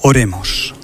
Oremos.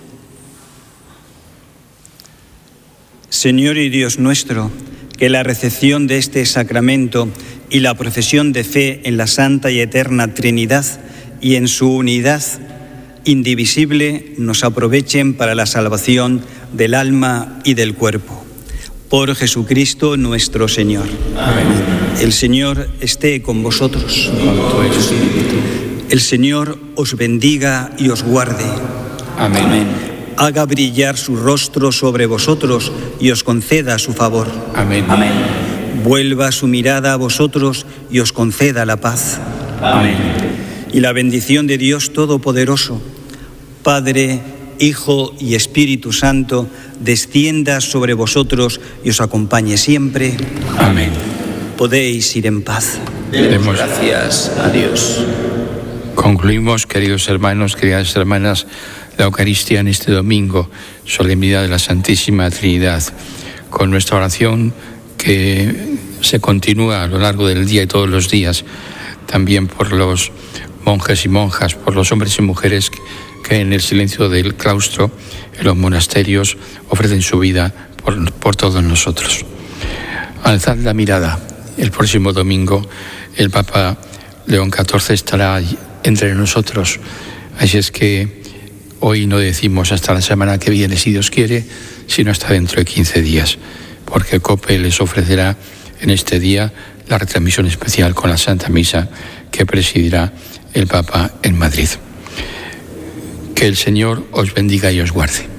Señor y Dios nuestro, que la recepción de este sacramento y la profesión de fe en la Santa y Eterna Trinidad y en su unidad indivisible nos aprovechen para la salvación del alma y del cuerpo. Por Jesucristo nuestro Señor. Amén. El Señor esté con vosotros. Con tu espíritu. El Señor os bendiga y os guarde. Amén. Amén. Haga brillar su rostro sobre vosotros y os conceda su favor. Amén. Amén. Vuelva su mirada a vosotros y os conceda la paz. Amén. Y la bendición de Dios Todopoderoso, Padre, Hijo y Espíritu Santo, descienda sobre vosotros y os acompañe siempre. Amén. Podéis ir en paz. Demos gracias a Dios. Concluimos, queridos hermanos, queridas hermanas, la Eucaristía en este domingo, solemnidad de la Santísima Trinidad, con nuestra oración que se continúa a lo largo del día y todos los días, también por los monjes y monjas, por los hombres y mujeres que en el silencio del claustro, en los monasterios, ofrecen su vida por todos nosotros. Alzad la mirada. El próximo domingo el Papa León XIV estará entre nosotros. Así es que hoy no decimos hasta la semana que viene, si Dios quiere, sino hasta dentro de 15 días, porque COPE les ofrecerá en este día la retransmisión especial con la Santa Misa que presidirá el Papa en Madrid. Que el Señor os bendiga y os guarde.